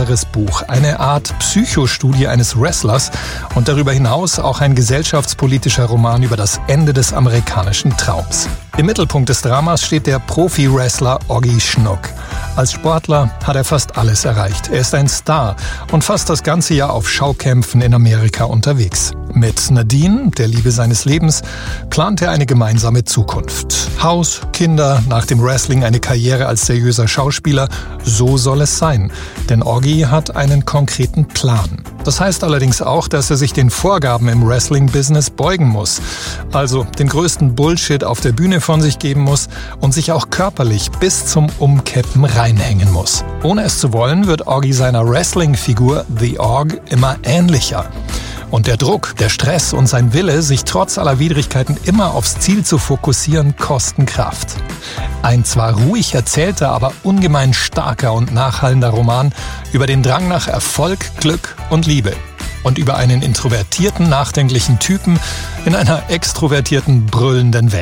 besonderes Buch, eine Art Psychostudie eines Wrestlers und darüber hinaus auch ein gesellschaftspolitischer Roman über das Ende des amerikanischen Traums. Im Mittelpunkt des Dramas steht der Profi-Wrestler Oggy Schnuck. Als Sportler hat er fast alles erreicht. Er ist ein Star und fast das ganze Jahr auf Schaukämpfen in Amerika unterwegs. Mit Nadine, der Liebe seines Lebens, plant er eine gemeinsame Zukunft. Haus, Kinder, nach dem Wrestling eine Karriere als seriöser Schauspieler, so soll es sein. Denn Oggy hat einen konkreten Plan. Das heißt allerdings auch, dass er sich den Vorgaben im Wrestling-Business beugen muss. Also den größten Bullshit auf der Bühne von sich geben muss und sich auch körperlich bis zum Umkippen reinhängen muss. Ohne es zu wollen, wird Oggy seiner Wrestling-Figur The Org immer ähnlicher. Und der Druck, der Stress und sein Wille, sich trotz aller Widrigkeiten immer aufs Ziel zu fokussieren, kosten Kraft. Ein zwar ruhig erzählter, aber ungemein starker und nachhallender Roman über den Drang nach Erfolg, Glück und Liebe. Und über einen introvertierten, nachdenklichen Typen in einer extrovertierten, brüllenden Welt.